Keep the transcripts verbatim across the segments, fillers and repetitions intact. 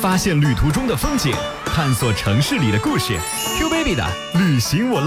发现旅途中的风景，探索城市里的故事。Q Baby 的旅行我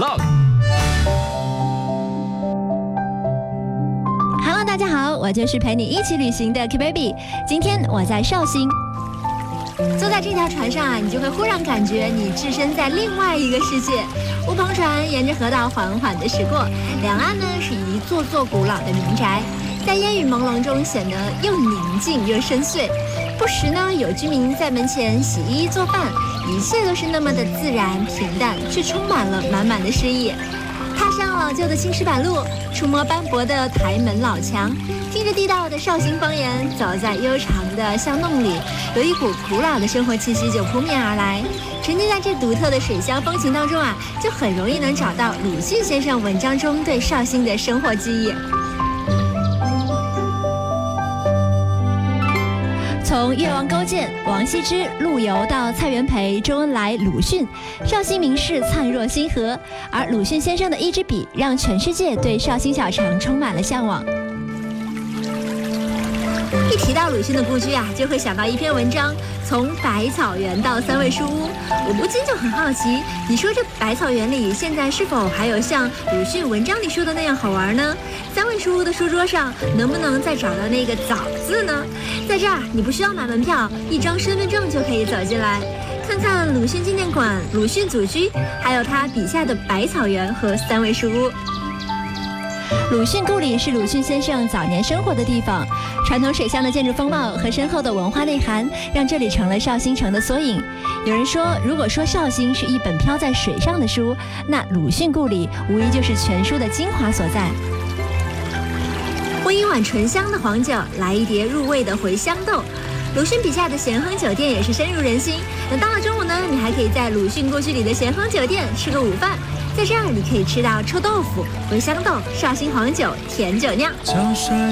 log。Hello， 大家好，我就是陪你一起旅行的 Q Baby。今天我在绍兴。坐在这条船上啊，你就会忽然感觉你置身在另外一个世界。乌篷船沿着河道缓缓地驶过，两岸呢是一座座古老的民宅，在烟雨朦胧中显得又宁静又深邃。不时呢有居民在门前洗衣做饭，一切都是那么的自然平淡，却充满了满满的诗意。踏上老旧的青石板路，触摸斑驳的台门老墙，听着地道的绍兴方言，走在悠长的巷弄里，有一股古老的生活气息就扑面而来。沉浸在这独特的水乡风情当中啊，就很容易能找到鲁迅先生文章中对绍兴的生活记忆。从越王勾践、王羲之、陆游到蔡元培、周恩来、鲁迅，绍兴名士灿若星河。而鲁迅先生的一支笔，让全世界对绍兴小城充满了向往。一提到鲁迅的故居啊，就会想到一篇文章，从百草园到三味书屋。我不禁就很好奇，你说这百草园里现在是否还有像鲁迅文章里说的那样好玩呢？三味书屋的书桌上能不能再找到那个枣字呢？在这儿你不需要买门票，一张身份证就可以走进来，看看鲁迅纪念馆、鲁迅祖居，还有他笔下的百草园和三味书屋。鲁迅故里是鲁迅先生早年生活的地方，传统水乡的建筑风貌和深厚的文化内涵，让这里成了绍兴城的缩影。有人说，如果说绍兴是一本飘在水上的书，那鲁迅故里无疑就是全书的精华所在。温一碗醇香的黄酒，来一碟入味的茴香豆。鲁迅笔下的咸亨酒店也是深入人心。那到了中午呢，你还可以在鲁迅故居里的咸亨酒店吃个午饭。在这儿，你可以吃到臭豆腐、茴香豆、绍兴黄酒、甜酒酿。